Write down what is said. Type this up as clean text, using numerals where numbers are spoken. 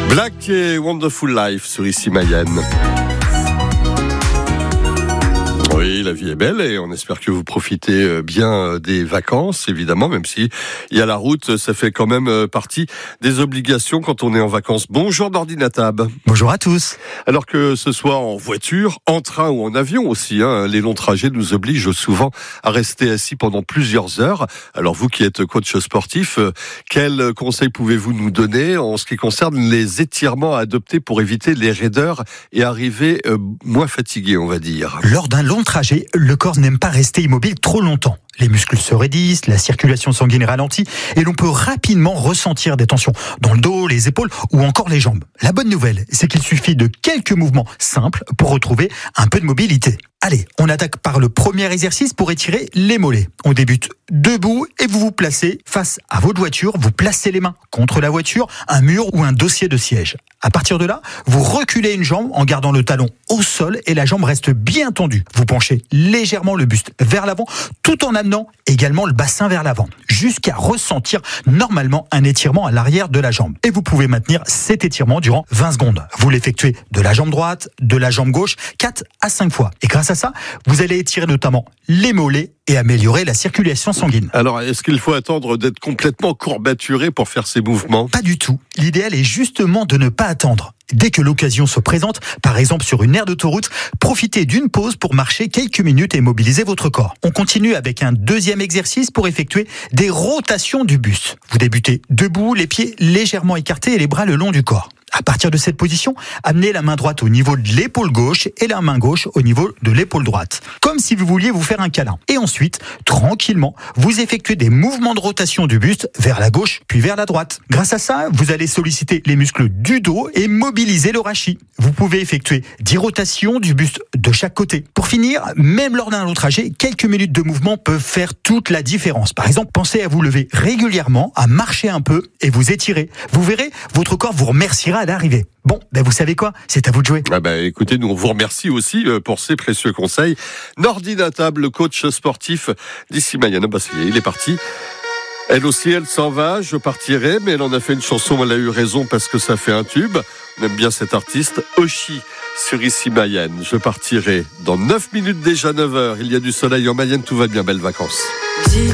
Black et Wonderful Life sur ici Mayenne. Oui, la vie est belle et on espère que vous profitez bien des vacances, évidemment, même si il y a la route, ça fait quand même partie des obligations quand on est en vacances. Bonjour Nordinatab. Bonjour à tous. Alors que ce soit en voiture, en train ou en avion aussi, les longs trajets nous obligent souvent à rester assis pendant plusieurs heures. Alors vous qui êtes coach sportif, quels conseils pouvez-vous nous donner en ce qui concerne les étirements à adopter pour éviter les raideurs et arriver moins fatigué, on va dire? Lors d'un long trajet, le corps n'aime pas rester immobile trop longtemps. Les muscles se raidissent, la circulation sanguine ralentit et l'on peut rapidement ressentir des tensions dans le dos, les épaules ou encore les jambes. La bonne nouvelle, c'est qu'il suffit de quelques mouvements simples pour retrouver un peu de mobilité. Allez, on attaque par le premier exercice pour étirer les mollets. On débute debout et vous vous placez face à votre voiture. Vous placez les mains contre la voiture, un mur ou un dossier de siège. À partir de là, vous reculez une jambe en gardant le talon au sol et la jambe reste bien tendue. Vous penchez légèrement le buste vers l'avant tout en amenant également le bassin vers l'avant jusqu'à ressentir normalement un étirement à l'arrière de la jambe. Et vous pouvez maintenir cet étirement durant 20 secondes. Vous l'effectuez de la jambe droite, de la jambe gauche, 4 à 5 fois. Et grâce à ça, vous allez étirer notamment les mollets et améliorer la circulation sanguine. Alors, est-ce qu'il faut attendre d'être complètement courbaturé pour faire ces mouvements? Pas du tout. L'idéal est justement de ne pas attendre. Dès que l'occasion se présente, par exemple sur une aire d'autoroute, profitez d'une pause pour marcher quelques minutes et mobiliser votre corps. On continue avec un deuxième exercice pour effectuer des rotations du buste. Vous débutez debout, les pieds légèrement écartés et les bras le long du corps. À partir de cette position, amenez la main droite au niveau de l'épaule gauche et la main gauche au niveau de l'épaule droite. Comme si vous vouliez vous faire un câlin. Et ensuite, tranquillement, vous effectuez des mouvements de rotation du buste vers la gauche puis vers la droite. Grâce à ça, vous allez solliciter les muscles du dos et mobiliser le rachis. Vous pouvez effectuer 10 rotations du buste de chaque côté. Pour finir, même lors d'un long trajet, quelques minutes de mouvement peuvent faire toute la différence. Par exemple, pensez à vous lever régulièrement, à marcher un peu et vous étirer. Vous verrez, votre corps vous remerciera à l'arrivée. Bon, vous savez quoi? C'est à vous de jouer. Écoutez, nous on vous remercie aussi pour ces précieux conseils. Nordinatab, le coach sportif d'ici Mayenne. Il est parti. Elle aussi, elle s'en va, je partirai, mais elle en a fait une chanson, elle a eu raison parce que ça fait un tube. On aime bien cet artiste. Oshi, sur ici Mayenne. Je partirai dans 9 minutes déjà, 9h. Il y a du soleil en Mayenne, tout va bien, belles vacances.